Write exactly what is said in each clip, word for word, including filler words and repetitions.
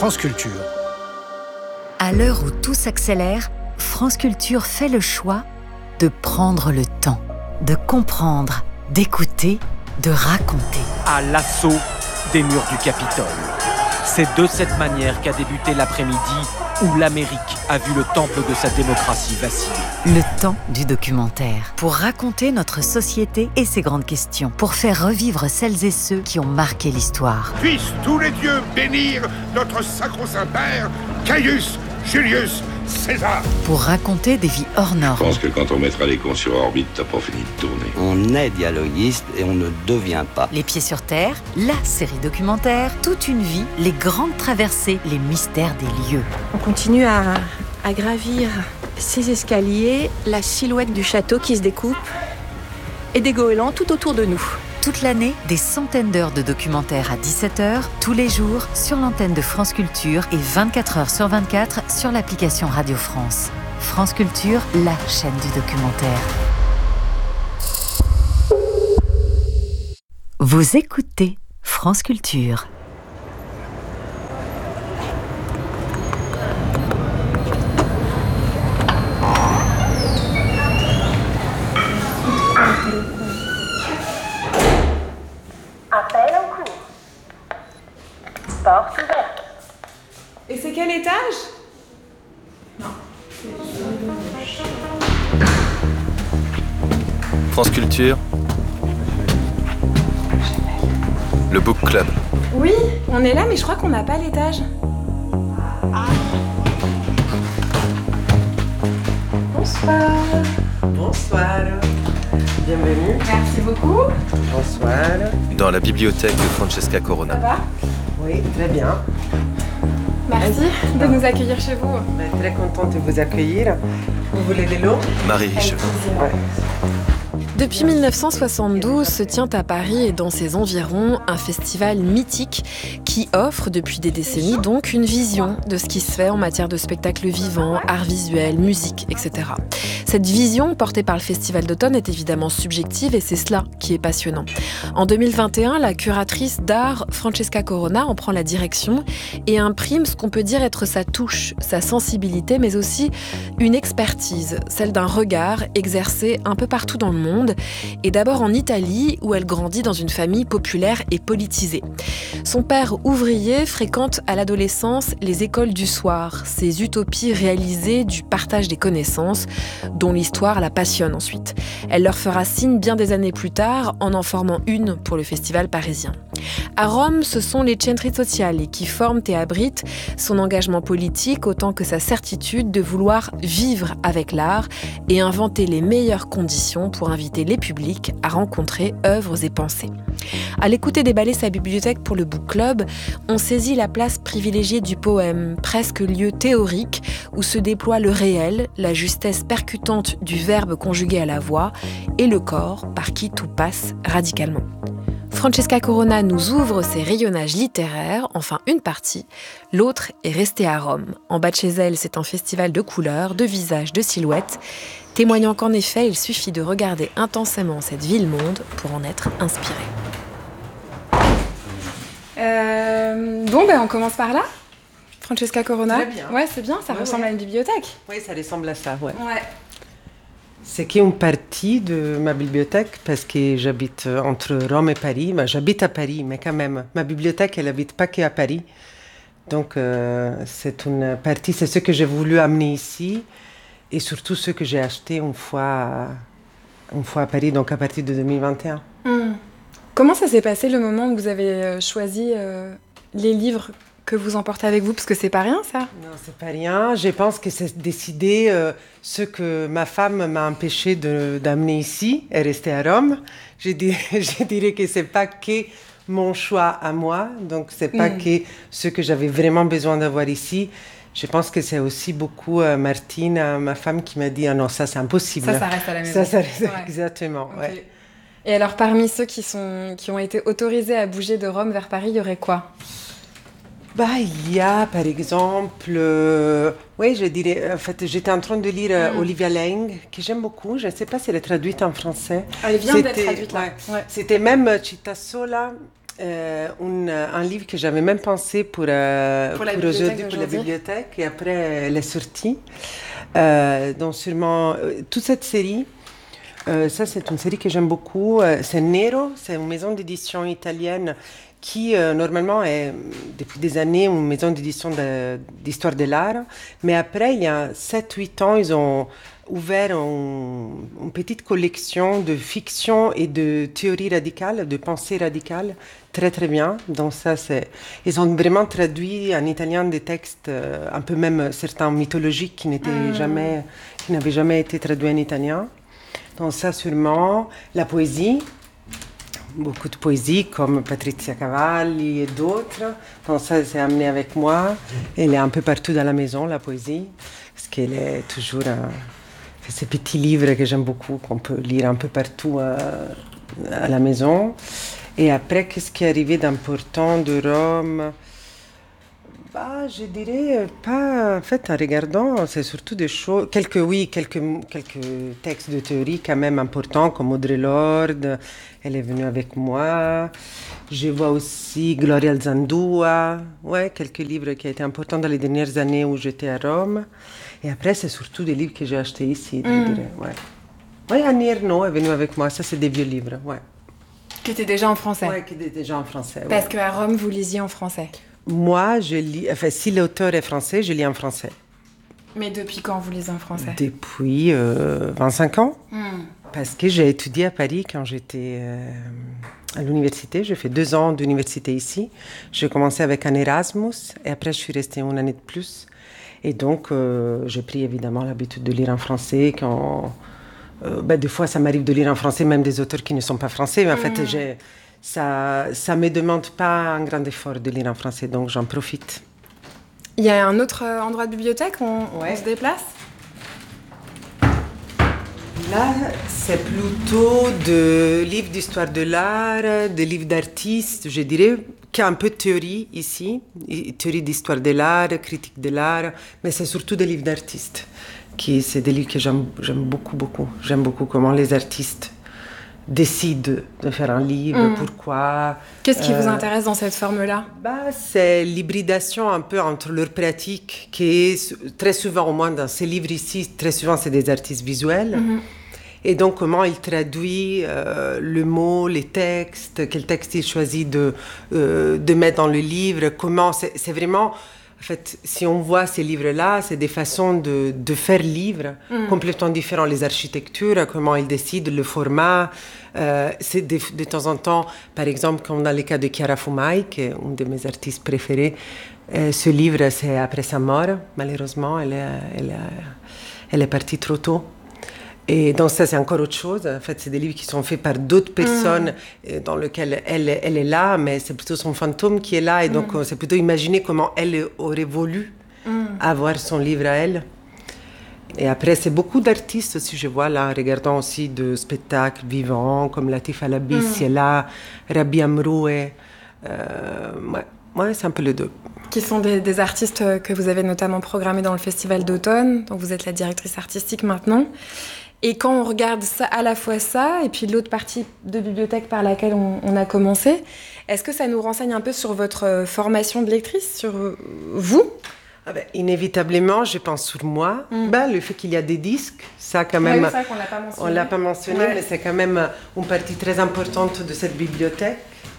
France Culture. À l'heure où tout s'accélère, France Culture fait le choix de prendre le temps, de comprendre, d'écouter, de raconter. À l'assaut des murs du Capitole. C'est de cette manière qu'a débuté l'après-midi où l'Amérique a vu le temple de sa démocratie vaciller. Le temps du documentaire. Pour raconter notre société et ses grandes questions. Pour faire revivre celles et ceux qui ont marqué l'histoire. Puissent tous les dieux bénir notre sacro-saint père, Caius Julius César. Pour raconter des vies hors normes. Je pense que quand on mettra les cons sur orbite, t'as pas fini de tourner. On est dialoguiste et on ne devient pas. Les pieds sur terre, la série documentaire, toute une vie, les grandes traversées, les mystères des lieux. On continue à, à gravir ces escaliers, la silhouette du château qui se découpe et des goélands tout autour de nous. Toute l'année, des centaines d'heures de documentaires à dix-sept heures, tous les jours, sur l'antenne de France Culture et vingt-quatre heures sur vingt-quatre sur l'application Radio France. France Culture, la chaîne du documentaire. Vous écoutez France Culture. Appel en cours. Porte ouverte. Et c'est quel étage? Non. France Culture. Le Book Club. Oui, on est là, mais je crois qu'on n'a pas l'étage. Bonsoir. Bonsoir. Bienvenue. Merci beaucoup. Bonsoir. Dans la bibliothèque de Francesca Corona. Ça va? Oui, très bien. Merci de nous accueillir chez vous. On est très contente de vous accueillir. Vous voulez de l'eau? Marie Richeux. Ouais. Depuis mille neuf cent soixante-douze se tient à Paris et dans ses environs un festival mythique qui offre depuis des décennies donc une vision de ce qui se fait en matière de spectacle vivant, art visuel, musique, et cetera. Cette vision portée par le Festival d'automne est évidemment subjective et c'est cela qui est passionnant. En deux mille vingt et un, la curatrice d'art Francesca Corona en prend la direction et imprime ce qu'on peut dire être sa touche, sa sensibilité, mais aussi une expertise, celle d'un regard exercé un peu partout dans le monde, et d'abord en Italie où elle grandit dans une famille populaire et politisée. Son père ouvrier fréquente à l'adolescence les écoles du soir, ces utopies réalisées du partage des connaissances dont l'histoire la passionne ensuite. Elle leur fera signe bien des années plus tard en en formant une pour le festival parisien. À Rome, ce sont les centri sociali qui forment et abritent son engagement politique autant que sa certitude de vouloir vivre avec l'art et inventer les meilleures conditions pour inviter les publics à rencontrer œuvres et pensées. À l'écouter déballer sa bibliothèque pour le Book Club, on saisit la place privilégiée du poème, presque lieu théorique où se déploie le réel, la justesse percutante du verbe conjugué à la voix et le corps par qui tout passe radicalement. Francesca Corona nous ouvre ses rayonnages littéraires, enfin une partie, l'autre est restée à Rome. En bas de chez elle, c'est un festival de couleurs, de visages, de silhouettes, témoignant qu'en effet, il suffit de regarder intensément cette ville-monde pour en être inspiré. Euh, bon, ben on commence par là. Francesca Corona. Très bien. Ouais, c'est bien, ça ouais, ressemble ouais. à une bibliothèque. Oui, ça ressemble à ça, ouais. Ouais. C'est qu'une partie de ma bibliothèque parce que j'habite entre Rome et Paris. Ben, j'habite à Paris, mais quand même, ma bibliothèque, elle n'habite pas qu'à Paris. Donc, euh, c'est une partie, c'est ce que j'ai voulu amener ici et surtout ce que j'ai acheté une fois, une fois à Paris, donc à partir de deux mille vingt et un. Mmh. Comment ça s'est passé le moment où vous avez choisi euh, les livres que vous emportez avec vous? Parce que c'est pas rien, ça. Non, c'est pas rien. Je pense que c'est décidé euh, ce que ma femme m'a empêché de, d'amener ici et rester à Rome. Je, dis, je dirais que c'est pas que mon choix à moi, donc c'est pas mmh. que ce que j'avais vraiment besoin d'avoir ici. Je pense que c'est aussi beaucoup euh, Martine, euh, ma femme, qui m'a dit ah non, ça c'est impossible. Ça, ça reste à la maison. Ça, ça reste ouais. exactement. Okay. Ouais. Et alors, parmi ceux qui, sont, qui ont été autorisés à bouger de Rome vers Paris, il y aurait quoi? Bah, il y a, par exemple, euh, oui, je dirais, en fait, j'étais en train de lire euh, mm. Olivia Laing, que j'aime beaucoup. Je ne sais pas si elle est traduite en français. Elle vient d'être traduite, là. Ouais. Ouais. C'était même Città Sola. euh, un, un livre que j'avais même pensé pour, euh, pour, la pour aujourd'hui, pour la bibliothèque, et après elle est sortie. Euh, donc sûrement, euh, toute cette série, euh, ça c'est une série que j'aime beaucoup, euh, c'est Nero, c'est une maison d'édition italienne qui euh, normalement est depuis des années une maison d'édition de, d'histoire de l'art, mais après il y a sept huit ans, ils ont ouvert un, une petite collection de fiction et de théorie radicale, de pensée radicale, très très bien. Donc ça, c'est... Ils ont vraiment traduit en italien des textes, euh, un peu même certains mythologiques qui n'étaient mmh. jamais, qui n'avaient jamais été traduits en italien. Donc ça, sûrement, la poésie, beaucoup de poésie comme Patrizia Cavalli et d'autres. Donc ça, c'est amené avec moi. Elle est un peu partout dans la maison, la poésie, parce qu'elle est toujours... Euh, ces petits livres que j'aime beaucoup, qu'on peut lire un peu partout à, à la maison. Et après, qu'est-ce qui est arrivé d'important de Rome? Bah, je dirais pas... En fait, en regardant, c'est surtout des choses... Quelques, oui, quelques, quelques textes de théorie quand même importants, comme Audre Lorde. Elle est venue avec moi. Je vois aussi Gloria Alzandua. Ouais, quelques livres qui ont été importants dans les dernières années où j'étais à Rome. Et après, c'est surtout des livres que j'ai achetés ici, je mm. dirais. Ouais. Oui, Annie Ernaux est venue avec moi. Ça, c'est des vieux livres, ouais. Qui étaient déjà en français? Oui, qui étaient déjà en français. Parce ouais. qu'à Rome, vous lisiez en français? Moi, je lis... Enfin, si l'auteur est français, je lis en français. Mais depuis quand vous lisez en français? Depuis euh, vingt-cinq ans. Mm. Parce que j'ai étudié à Paris quand j'étais euh, à l'université. J'ai fait deux ans d'université ici. J'ai commencé avec un Erasmus et après, je suis restée une année de plus. Et donc, euh, j'ai pris évidemment l'habitude de lire en français. Quand, euh, ben, des fois, ça m'arrive de lire en français, même des auteurs qui ne sont pas français. Mais en mmh. fait, j'ai, ça ne me demande pas un grand effort de lire en français, donc j'en profite. Il y a un autre endroit de bibliothèque où on, ouais. on se déplace? Là, c'est plutôt de livres d'histoire de l'art, de livres d'artistes, je dirais, qu'il y a un peu de théorie ici, théorie d'histoire de l'art, critique de l'art, mais c'est surtout des livres d'artistes. Qui, c'est des livres que j'aime, j'aime beaucoup, beaucoup. J'aime beaucoup comment les artistes décident de faire un livre, mmh. pourquoi. Qu'est-ce qui euh, vous intéresse dans cette forme-là? bah, c'est l'hybridation un peu entre leurs pratiques, qui est très souvent, au moins dans ces livres ici, très souvent c'est des artistes visuels. Mmh. Et donc, comment il traduit euh, le mot, les textes, quel texte il choisit de, euh, de mettre dans le livre, comment... C'est, c'est vraiment... En fait, si on voit ces livres-là, c'est des façons de, de faire livre mm. complètement différents. Les architectures, comment ils décident, le format. Euh, c'est de, de temps en temps, par exemple, quand on a le cas de Chiara Fumai, qui est une de mes artistes préférées, euh, ce livre, c'est après sa mort, malheureusement. Elle est, elle est, elle est partie trop tôt. Et donc ça, c'est encore autre chose. En fait, c'est des livres qui sont faits par d'autres personnes mmh. dans lesquelles elle, elle est là, mais c'est plutôt son fantôme qui est là. Et donc, mmh. c'est plutôt imaginer comment elle aurait voulu mmh. avoir son livre à elle. Et après, c'est beaucoup d'artistes aussi, je vois là, regardant aussi de spectacles vivants, comme Latif Alabi, mmh. Siela, Rabi Amroué. Euh, ouais. ouais, c'est un peu les deux. Qui sont des, des artistes que vous avez notamment programmés dans le Festival d'automne. Donc, vous êtes la directrice artistique maintenant. Et quand on regarde ça, à la fois ça, et puis l'autre partie de bibliothèque par laquelle on, on a commencé, est-ce que ça nous renseigne un peu sur votre formation de lectrice, sur vous? Ah ben, inévitablement, je pense sur moi. Mm. Ben, le fait qu'il y a des disques, ça quand même... Ouais, c'est vrai qu'on l'a pas mentionné. On l'a pas mentionné, ouais. mais c'est quand même une partie très importante de cette bibliothèque.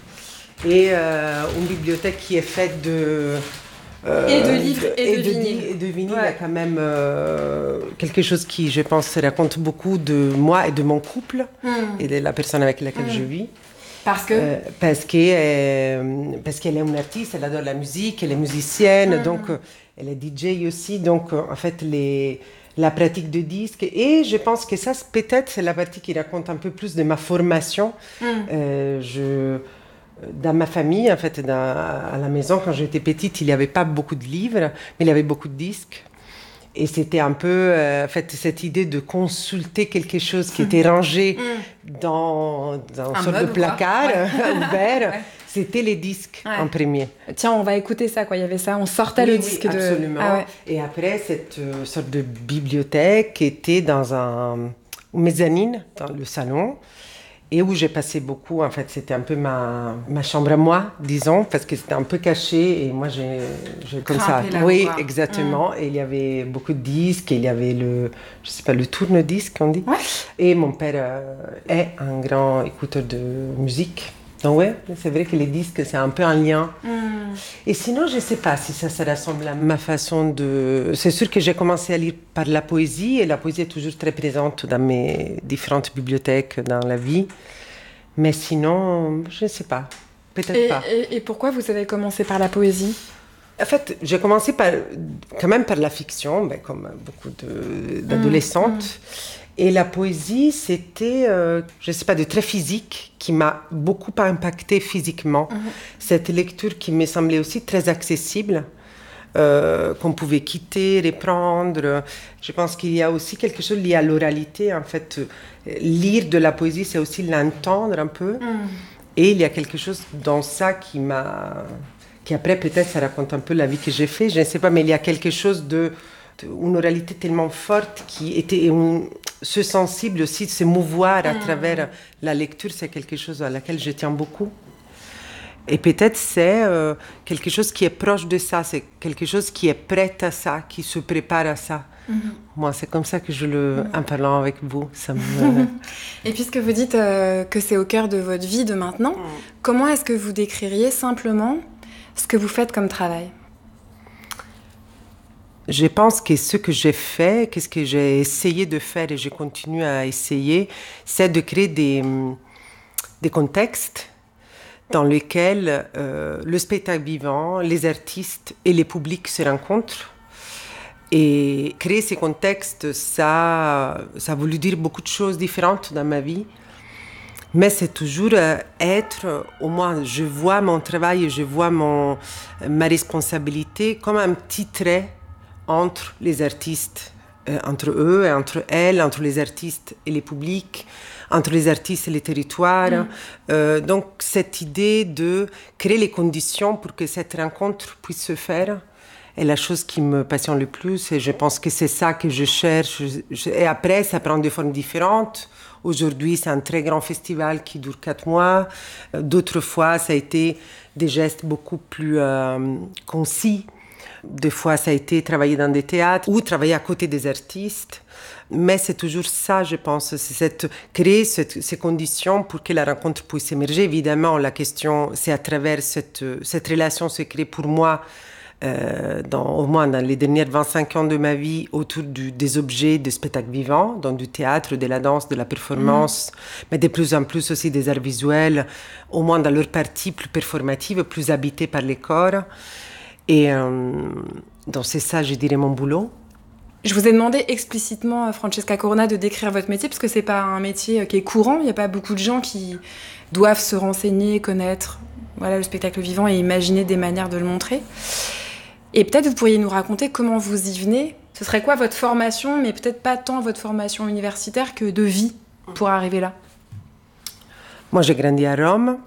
Et euh, une bibliothèque qui est faite de... Euh, et de livres et, et de, de vinyles. Et de vinyles, ouais. Il y a quand même euh, quelque chose qui, je pense, raconte beaucoup de moi et de mon couple mm. et de la personne avec laquelle mm. je vis. Parce que euh, parce, que, euh, parce qu'elle est une artiste, elle adore la musique, elle est musicienne, mm. donc euh, elle est D J aussi. Donc, euh, en fait, les, la pratique de disques. Et je pense que ça, peut-être, c'est la partie qui raconte un peu plus de ma formation. Mm. Euh, je... Dans ma famille, en fait, dans, à la maison, quand j'étais petite, il n'y avait pas beaucoup de livres, mais il y avait beaucoup de disques. Et c'était un peu, euh, en fait, cette idée de consulter quelque chose qui était rangé mmh. dans, dans une sorte de placard ouais. ouvert. Ouais. C'était les disques ouais. en premier. Tiens, on va écouter ça, quoi. Il y avait ça, on sortait oui, le disque oui, de... absolument. Ah ouais. Et après, cette euh, sorte de bibliothèque était dans un, une mezzanine, dans le salon. et où j'ai passé beaucoup. En fait, c'était un peu ma, ma chambre à moi, disons, parce que c'était un peu caché et moi, j'ai, j'ai comme ça. Oui, voix. Exactement. Mmh. Et il y avait beaucoup de disques, et il y avait le, je sais pas, le tourne-disque, on dit. Ouais. Et mon père euh, est un grand écouteur de musique. Donc ouais, c'est vrai que les disques, c'est un peu un lien. Mm. Et sinon, je ne sais pas si ça se rassemble à ma façon de... C'est sûr que j'ai commencé à lire par la poésie, et la poésie est toujours très présente dans mes différentes bibliothèques dans la vie. Mais sinon, je ne sais pas, peut-être et, pas. Et, et pourquoi vous avez commencé par la poésie ? En fait, j'ai commencé par, quand même par la fiction, ben, comme beaucoup de, d'adolescentes. Mm. Et la poésie, c'était, euh, je ne sais pas, de très physique, qui m'a beaucoup impactée physiquement. Mmh. Cette lecture qui me semblait aussi très accessible, euh, qu'on pouvait quitter, reprendre. Je pense qu'il y a aussi quelque chose lié à l'oralité. En fait, lire de la poésie, c'est aussi l'entendre un peu. Mmh. Et il y a quelque chose dans ça qui m'a... qui après, peut-être, ça raconte un peu la vie que j'ai faite. Je ne sais pas, mais il y a quelque chose de... une oralité tellement forte qui était un, ce sensible aussi de se mouvoir à mmh. travers la lecture, c'est quelque chose à laquelle je tiens beaucoup. Et peut-être c'est euh, quelque chose qui est proche de ça, c'est quelque chose qui est prêt à ça, qui se prépare à ça. Mmh. Moi, c'est comme ça que je le, mmh. en parlant avec vous, ça me... Et puisque vous dites euh, que c'est au cœur de votre vie de maintenant, mmh. comment est-ce que vous décririez simplement ce que vous faites comme travail ? Je pense que ce que j'ai fait, qu'est-ce que j'ai essayé de faire et je continue à essayer, c'est de créer des, des contextes dans lesquels euh, le spectacle vivant, les artistes et les publics se rencontrent. Et créer ces contextes, ça, ça a voulu dire beaucoup de choses différentes dans ma vie. Mais c'est toujours euh, être, au moins je vois mon travail et je vois mon, ma responsabilité comme un petit trait entre les artistes, euh, entre eux et entre elles, entre les artistes et les publics, entre les artistes et les territoires. Mmh. Euh, donc cette idée de créer les conditions pour que cette rencontre puisse se faire est la chose qui me passionne le plus, et je pense que c'est ça que je cherche. Je, et après, ça prend des formes différentes. Aujourd'hui, c'est un très grand festival qui dure quatre mois. D'autres fois, ça a été des gestes beaucoup plus euh, concis. Des fois, ça a été travailler dans des théâtres ou travailler à côté des artistes. Mais c'est toujours ça, je pense, c'est cette, créer cette, ces conditions pour que la rencontre puisse émerger. Évidemment, la question, c'est à travers cette, cette relation se crée pour moi, euh, dans, au moins dans les dernières vingt-cinq ans de ma vie, autour du, des objets de spectacle vivant, dans du théâtre, de la danse, de la performance, mmh. mais de plus en plus aussi des arts visuels, au moins dans leur partie plus performative, plus habitée par les corps. Et euh, donc c'est ça, je dirais, mon boulot. Je vous ai demandé explicitement, Francesca Corona, de décrire votre métier, parce que c'est pas un métier qui est courant. Il n'y a pas beaucoup de gens qui doivent se renseigner, connaître voilà, le spectacle vivant et imaginer des manières de le montrer. Et peut-être vous pourriez nous raconter comment vous y venez. Ce serait quoi votre formation, mais peut-être pas tant votre formation universitaire que de vie pour arriver là. Moi, j'ai grandi à Rome.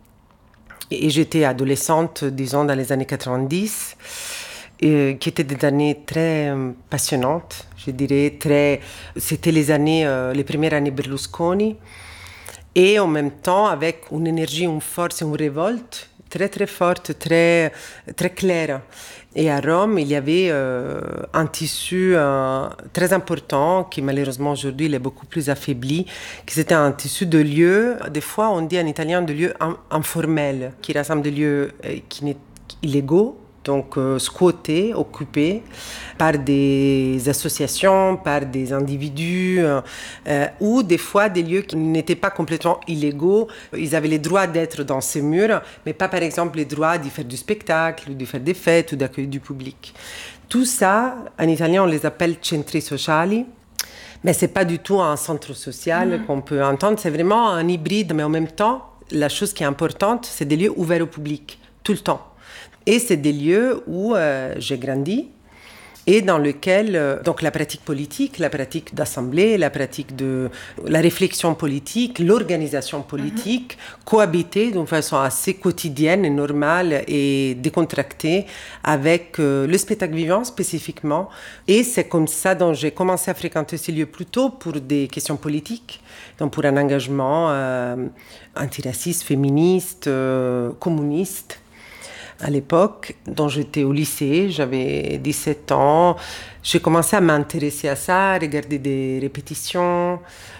Et j'étais adolescente, disons, dans les années quatre-vingt-dix, et, qui étaient des années très euh, passionnantes, je dirais. Très, c'était les, années, euh, les premières années Berlusconi, et en même temps avec une énergie, une force, une révolte très très forte, très, très claire. Et à Rome, il y avait euh, un tissu euh, très important qui malheureusement aujourd'hui il est beaucoup plus affaibli, qui c'était un tissu de lieux, des fois on dit en italien de lieux in- informels, qui rassemblent des lieux euh, qui n'est, illégaux, donc euh, squattés, occupés par des associations, par des individus, euh, euh, ou des fois des lieux qui n'étaient pas complètement illégaux. Ils avaient le droit d'être dans ces murs, mais pas par exemple le droit d'y faire du spectacle, ou de faire des fêtes, ou d'accueillir du public. Tout ça, en italien, on les appelle centri sociali, mais c'est pas du tout un centre social mmh. qu'on peut entendre, c'est vraiment un hybride, mais en même temps, la chose qui est importante, c'est des lieux ouverts au public, tout le temps. Et c'est des lieux où euh, j'ai grandi et dans lesquels euh, donc la pratique politique, la pratique d'assemblée, la pratique de la réflexion politique, l'organisation politique mm-hmm. cohabitaient d'une façon assez quotidienne et normale et décontractée avec euh, le spectacle vivant spécifiquement. Et c'est comme ça dont j'ai commencé à fréquenter ces lieux plus tôt pour des questions politiques. donc pour un engagement euh, antiraciste, féministe, euh, communiste. À l'époque, dont j'étais au lycée, j'avais dix-sept ans, j'ai commencé à m'intéresser à ça, à regarder des répétitions,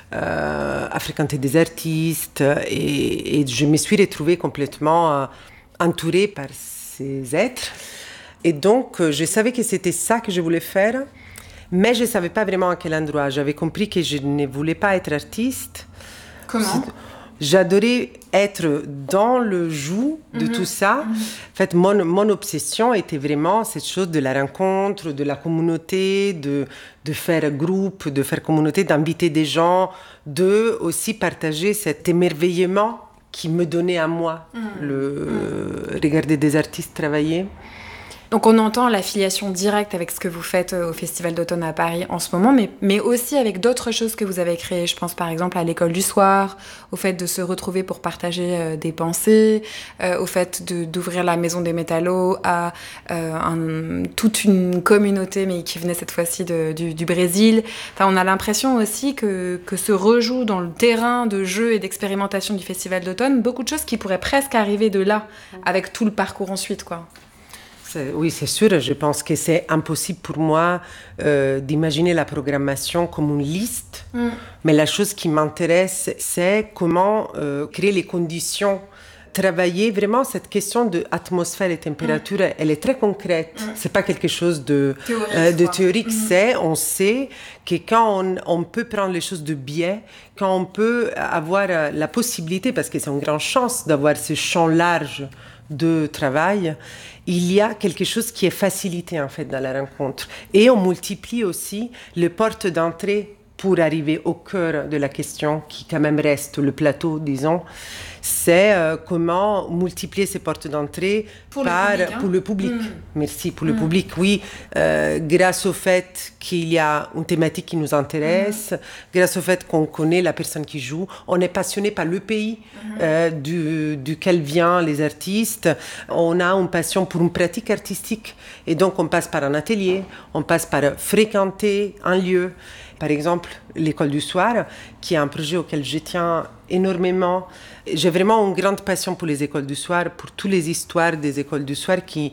euh, à fréquenter des artistes, et, et je me suis retrouvée complètement euh, entourée par ces êtres. Et donc, je savais que c'était ça que je voulais faire, mais je ne savais pas vraiment à quel endroit. J'avais compris que je ne voulais pas être artiste. Comment ? J'adorais être dans le joug de mmh. tout ça. Mmh. En fait, mon, mon obsession était vraiment cette chose de la rencontre, de la communauté, de, de faire groupe, de faire communauté, d'inviter des gens, de aussi partager cet émerveillement qui me donnait à moi, mmh. le mmh. regarder des artistes travailler. Donc on entend l'affiliation directe avec ce que vous faites au Festival d'automne à Paris en ce moment, mais, mais aussi avec d'autres choses que vous avez créées. Je pense par exemple à l'école du soir, au fait de se retrouver pour partager euh, des pensées, euh, au fait de, d'ouvrir la Maison des Métallos à euh, un, toute une communauté, mais qui venait cette fois-ci de, du, du Brésil. Enfin, on a l'impression aussi que, que se rejoue dans le terrain de jeu et d'expérimentation du Festival d'automne beaucoup de choses qui pourraient presque arriver de là, avec tout le parcours ensuite, quoi. C'est, oui, c'est sûr. Je pense que c'est impossible pour moi euh, d'imaginer la programmation comme une liste. Mm. Mais la chose qui m'intéresse, c'est comment euh, créer les conditions, travailler vraiment cette question d'atmosphère et température. Mm. Elle est très concrète. Mm. C'est pas quelque chose de théorique. Euh, de théorique. Mm. C'est, on sait que quand on, on peut prendre les choses de biais, quand on peut avoir la possibilité, parce que c'est une grande chance d'avoir ce champ large de travail, il y a quelque chose qui est facilité en fait dans la rencontre. Et on multiplie aussi les portes d'entrée pour arriver au cœur de la question qui quand même reste le plateau, disons. C'est euh, comment multiplier ces portes d'entrée pour par, le public. Hein? Pour le public. Mmh. Merci, pour mmh. le public, oui. Euh, grâce au fait qu'il y a une thématique qui nous intéresse, mmh. grâce au fait qu'on connaît la personne qui joue, on est passionné par le pays mmh. euh, du, duquel viennent les artistes, on a une passion pour une pratique artistique. Et donc, on passe par un atelier, on passe par fréquenter un lieu. Par exemple, l'école du soir, qui est un projet auquel je tiens énormément. J'ai vraiment une grande passion pour les écoles du soir, pour toutes les histoires des écoles du soir qui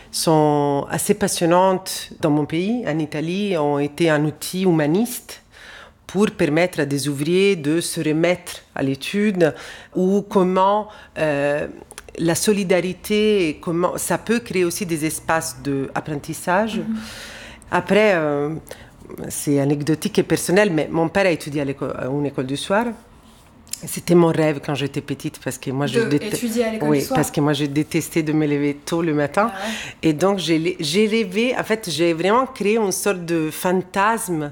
sont assez passionnantes dans mon pays, en Italie, ont été un outil humaniste pour permettre à des ouvriers de se remettre à l'étude, ou comment euh, la solidarité, comment ça peut créer aussi des espaces d'apprentissage. Mm-hmm. Après, euh, c'est anecdotique et personnel, mais mon père a étudié à, à une école du soir. C'était mon rêve quand j'étais petite, parce que moi, de je détestais. Étudier à l'école oui, du soir. parce que moi, je détestais de me lever tôt le matin. Ah ouais. Et donc, j'ai, j'ai rêvé. En fait, j'ai vraiment créé une sorte de fantasme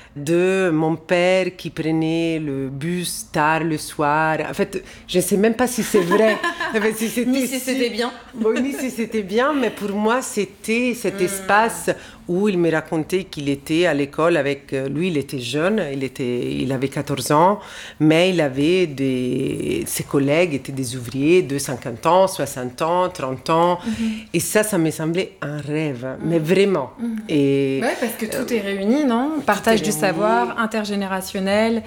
de mon père qui prenait le bus tard le soir. En fait, je ne sais même pas si c'est vrai. si c'était, ni si c'était bien. Bon, ni si c'était bien, mais pour moi, c'était cet mmh. espace où il me racontait qu'il était à l'école avec... Lui, il était jeune, il, était, il avait quatorze ans, mais il avait des... Ses collègues étaient des ouvriers de cinquante ans, soixante ans, trente ans. Mmh. Et ça, ça me semblait un rêve, mmh. mais vraiment. Mmh. Et, ouais, parce que tout euh, est réuni, non ? Partage du savoir, intergénérationnel,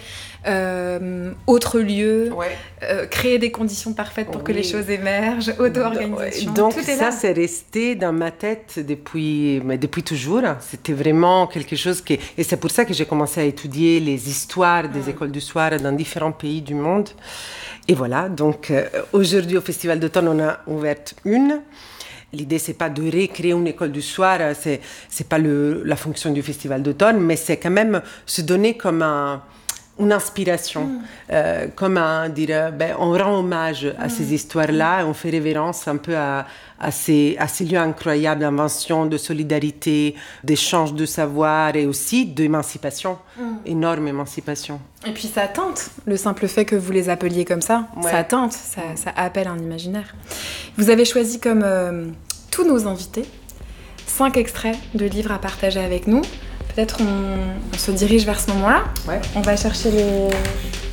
euh, autre lieu, ouais. euh, créer des conditions parfaites pour oui. que les choses émergent, auto-organisation. Donc tout est ça, là. C'est resté dans ma tête depuis, mais depuis toujours. C'était vraiment quelque chose qui... Et c'est pour ça que j'ai commencé à étudier les histoires des mmh. écoles du soir dans différents pays du monde. Et voilà, donc euh, aujourd'hui au Festival d'automne, on a ouvert une. L'idée, c'est pas de recréer une école du soir, c'est, c'est pas le, la fonction du Festival d'automne, mais c'est quand même se donner comme un, une inspiration, mmh. euh, comme un dire, ben, on rend hommage à mmh. ces histoires-là, et on fait révérence un peu à, à, ces, à ces lieux incroyables d'invention, de solidarité, d'échange de savoir et aussi d'émancipation, mmh. énorme émancipation. Et puis ça tente, le simple fait que vous les appeliez comme ça, ouais. ça tente, ça, ça appelle un imaginaire. Vous avez choisi comme euh, tous nos invités cinq extraits de livres à partager avec nous. Peut-être on, on se dirige vers ce moment-là. Ouais. On va chercher les,